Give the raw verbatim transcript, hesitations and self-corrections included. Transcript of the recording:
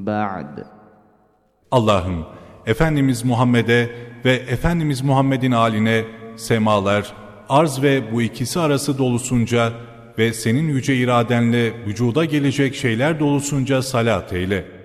بعد. Allah'ım, Efendimiz Muhammed'e ve Efendimiz Muhammed'in âline semalar, arz ve bu ikisi arası dolusunca ve senin yüce iradenle vücuda gelecek şeyler dolusunca salat eyle.